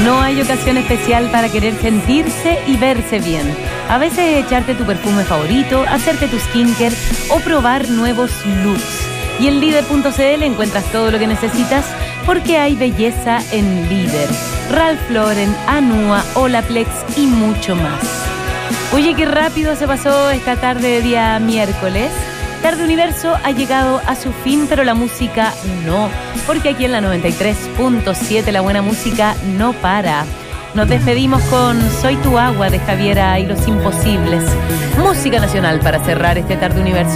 No hay ocasión especial para querer sentirse y verse bien. A veces echarte tu perfume favorito, hacerte tu skincare o probar nuevos looks. Y en Líder.cl encuentras todo lo que necesitas porque hay belleza en Líder. Ralph Lauren, Anua, Olaplex y mucho más. Oye, qué rápido se pasó esta tarde de día miércoles. Tarde Universo ha llegado a su fin, pero la música no, porque aquí en la 93.7 la buena música no para. Nos despedimos con Soy tu agua de Javiera y los Imposibles. Música nacional para cerrar este Tarde Universo.